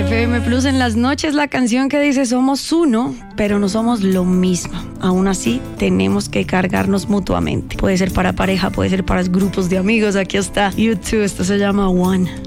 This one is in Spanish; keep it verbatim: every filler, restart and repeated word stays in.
F M Plus en las noches, la canción que dice somos uno, pero no somos lo mismo. Aún así, tenemos que cargarnos mutuamente. Puede ser para pareja, puede ser para grupos de amigos. Aquí está YouTube, esto se llama One.